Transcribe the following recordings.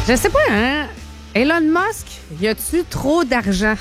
Je sais pas, hein? Elon Musk, y a-tu trop d'argent?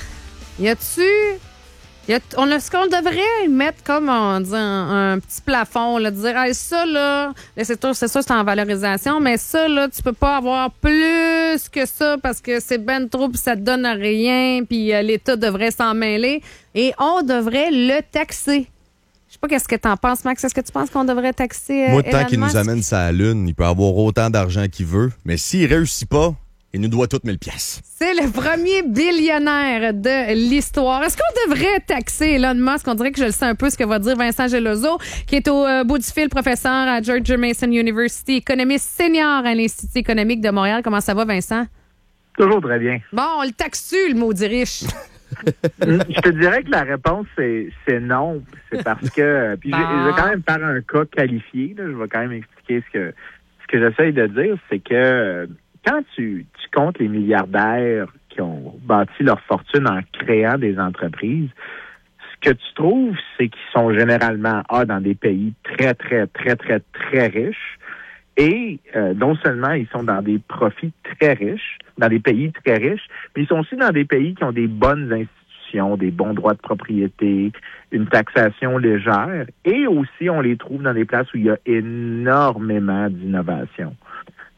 Est-ce qu'on devrait mettre comme un petit plafond, là, de dire hey, ça, là, c'est sûr, c'est en valorisation, mais ça, là, tu peux pas avoir plus que ça parce que c'est ben trop puis ça te donne rien, puis l'État devrait s'en mêler et on devrait le taxer. Je sais pas qu'est-ce que t'en penses, Max. Est-ce que tu penses qu'on devrait taxer Moi, Elon tant qu'il Musk? nous amène ça à la Lune, il peut avoir autant d'argent qu'il veut, mais s'il réussit pas, il nous doit toutes 1000 piastres. C'est le premier billionnaire de l'histoire. Est-ce qu'on devrait taxer Elon Musk? On dirait que je le sais un peu ce que va dire Vincent Geloso, qui est au bout du fil, professeur à George Mason University, économiste senior à l'Institut économique de Montréal. Comment ça va, Vincent? Toujours très bien. Bon, on le taxe-tu, le maudit riche? Je te dirais que la réponse, c'est non. C'est parce que... Puis je vais quand même faire un cas qualifié. Là, je vais quand même expliquer ce que j'essaye de dire. C'est que quand tu comptes les milliardaires qui ont bâti leur fortune en créant des entreprises, ce que tu trouves, c'est qu'ils sont généralement dans des pays très, très, très, très, très riches. Et non seulement ils sont dans des profits très riches, dans des pays très riches, mais ils sont aussi dans des pays qui ont des bonnes institutions, des bons droits de propriété, une taxation légère. Et aussi, on les trouve dans des places où il y a énormément d'innovation.